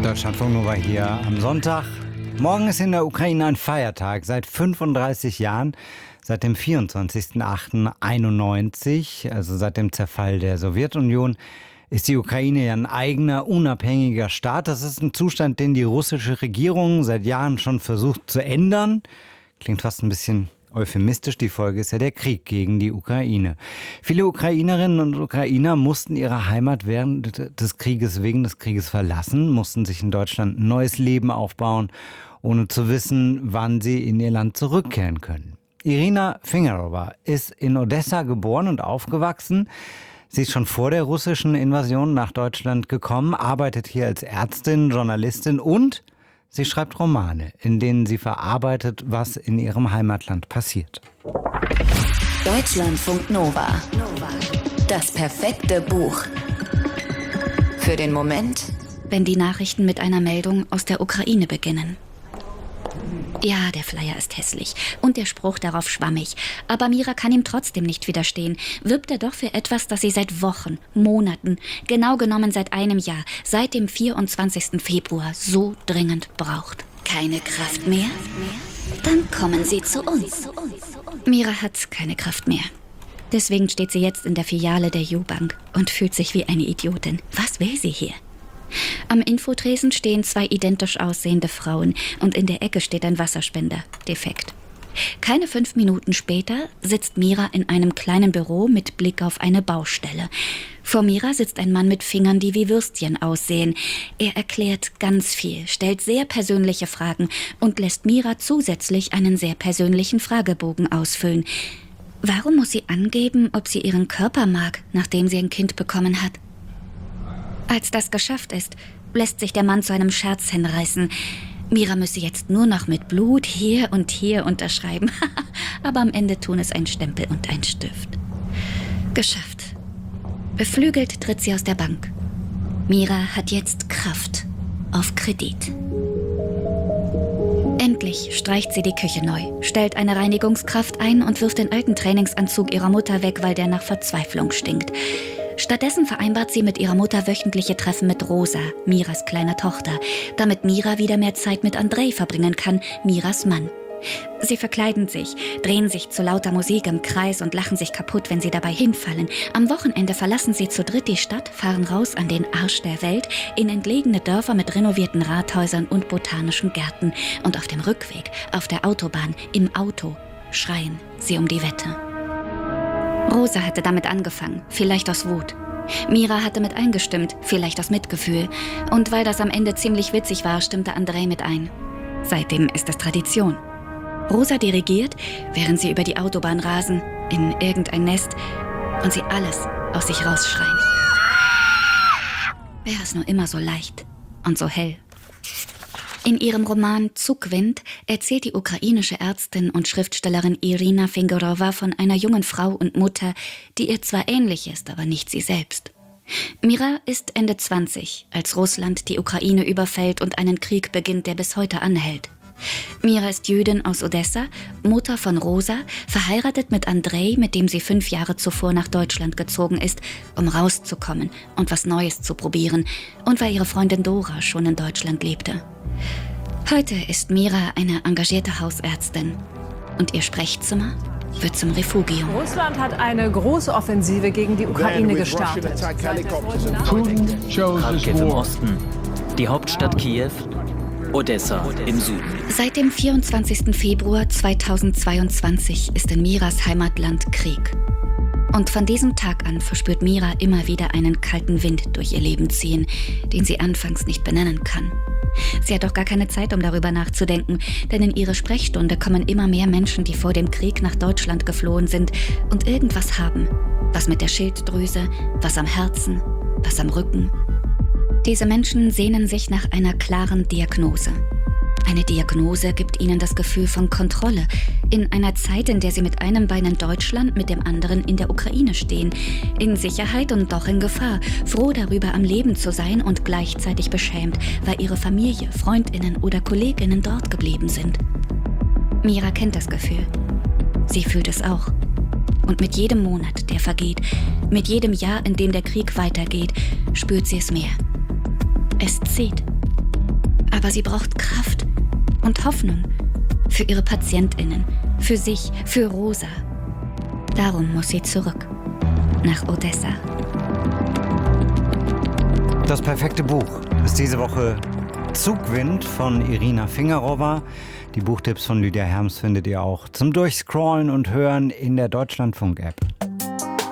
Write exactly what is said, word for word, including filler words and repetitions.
Deutschlandfunk Nova hier am Sonntag. Morgen ist in der Ukraine ein Feiertag. Seit fünfunddreißig Jahren, seit dem vierundzwanzigsten achten einundneunzig, also seit dem Zerfall der Sowjetunion, ist die Ukraine ja ein eigener, unabhängiger Staat. Das ist ein Zustand, den die russische Regierung seit Jahren schon versucht zu ändern. Klingt fast ein bisschen euphemistisch, die Folge ist ja der Krieg gegen die Ukraine. Viele Ukrainerinnen und Ukrainer mussten ihre Heimat während des Krieges, wegen des Krieges verlassen, mussten sich in Deutschland ein neues Leben aufbauen, ohne zu wissen, wann sie in ihr Land zurückkehren können. Irina Fingerowa ist in Odessa geboren und aufgewachsen. Sie ist schon vor der russischen Invasion nach Deutschland gekommen, arbeitet hier als Ärztin, Journalistin und sie schreibt Romane, in denen sie verarbeitet, was in ihrem Heimatland passiert. Deutschlandfunk Nova. Das perfekte Buch. Für den Moment, wenn die Nachrichten mit einer Meldung aus der Ukraine beginnen. Ja, der Flyer ist hässlich und der Spruch darauf schwammig. Aber Mira kann ihm trotzdem nicht widerstehen. Wirbt er doch für etwas, das sie seit Wochen, Monaten, genau genommen seit einem Jahr, seit dem vierundzwanzigsten Februar so dringend braucht. Keine Kraft mehr? Dann kommen Sie zu uns. Mira hat keine Kraft mehr. Deswegen steht sie jetzt in der Filiale der U-Bank und fühlt sich wie eine Idiotin. Was will sie hier? Am Infotresen stehen zwei identisch aussehende Frauen und in der Ecke steht ein Wasserspender, defekt. Keine fünf Minuten später sitzt Mira in einem kleinen Büro mit Blick auf eine Baustelle. Vor Mira sitzt ein Mann mit Fingern, die wie Würstchen aussehen. Er erklärt ganz viel, stellt sehr persönliche Fragen und lässt Mira zusätzlich einen sehr persönlichen Fragebogen ausfüllen. Warum muss sie angeben, ob sie ihren Körper mag, nachdem sie ein Kind bekommen hat? Als das geschafft ist, lässt sich der Mann zu einem Scherz hinreißen. Mira müsse jetzt nur noch mit Blut hier und hier unterschreiben. Aber am Ende tun es ein Stempel und ein Stift. Geschafft. Beflügelt tritt sie aus der Bank. Mira hat jetzt Kraft. Auf Kredit. Endlich streicht sie die Küche neu, stellt eine Reinigungskraft ein und wirft den alten Trainingsanzug ihrer Mutter weg, weil der nach Verzweiflung stinkt. Stattdessen vereinbart sie mit ihrer Mutter wöchentliche Treffen mit Rosa, Miras kleiner Tochter, damit Mira wieder mehr Zeit mit Andrei verbringen kann, Miras Mann. Sie verkleiden sich, drehen sich zu lauter Musik im Kreis und lachen sich kaputt, wenn sie dabei hinfallen. Am Wochenende verlassen sie zu dritt die Stadt, fahren raus an den Arsch der Welt, in entlegene Dörfer mit renovierten Rathäusern und botanischen Gärten. Und auf dem Rückweg, auf der Autobahn, im Auto, schreien sie um die Wette. Rosa hatte damit angefangen, vielleicht aus Wut. Mira hatte mit eingestimmt, vielleicht aus Mitgefühl. Und weil das am Ende ziemlich witzig war, stimmte Andrei mit ein. Seitdem ist es Tradition. Rosa dirigiert, während sie über die Autobahn rasen, in irgendein Nest und sie alles aus sich rausschreien. Wäre es nur immer so leicht und so hell. In ihrem Roman Zugwind erzählt die ukrainische Ärztin und Schriftstellerin Irina Fingerowa von einer jungen Frau und Mutter, die ihr zwar ähnlich ist, aber nicht sie selbst. Mira ist Ende zwanzig, als Russland die Ukraine überfällt und einen Krieg beginnt, der bis heute anhält. Mira ist Jüdin aus Odessa, Mutter von Rosa, verheiratet mit Andrei, mit dem sie fünf Jahre zuvor nach Deutschland gezogen ist, um rauszukommen und was Neues zu probieren und weil ihre Freundin Dora schon in Deutschland lebte. Heute ist Mira eine engagierte Hausärztin und ihr Sprechzimmer wird zum Refugium. Russland hat eine große Offensive gegen die Ukraine gestartet. Kharkiv im Osten, die Hauptstadt Kiew, Odessa im Süden. Seit dem vierundzwanzigsten Februar zweitausendzweiundzwanzig ist in Miras Heimatland Krieg. Und von diesem Tag an verspürt Mira immer wieder einen kalten Wind durch ihr Leben ziehen, den sie anfangs nicht benennen kann. Sie hat auch gar keine Zeit, um darüber nachzudenken, denn in ihre Sprechstunde kommen immer mehr Menschen, die vor dem Krieg nach Deutschland geflohen sind und irgendwas haben. Was mit der Schilddrüse, was am Herzen, was am Rücken. Diese Menschen sehnen sich nach einer klaren Diagnose. Eine Diagnose gibt ihnen das Gefühl von Kontrolle. In einer Zeit, in der sie mit einem Bein in Deutschland, mit dem anderen in der Ukraine stehen. In Sicherheit und doch in Gefahr. Froh darüber, am Leben zu sein und gleichzeitig beschämt, weil ihre Familie, Freundinnen oder Kolleginnen dort geblieben sind. Mira kennt das Gefühl. Sie fühlt es auch. Und mit jedem Monat, der vergeht, mit jedem Jahr, in dem der Krieg weitergeht, spürt sie es mehr. Es zieht. Aber sie braucht Kraft und Hoffnung. Für ihre PatientInnen, für sich, für Rosa. Darum muss sie zurück. Nach Odessa. Das perfekte Buch ist diese Woche Zugwind von Irina Fingerowa. Die Buchtipps von Lydia Herms findet ihr auch zum Durchscrollen und Hören in der Deutschlandfunk-App.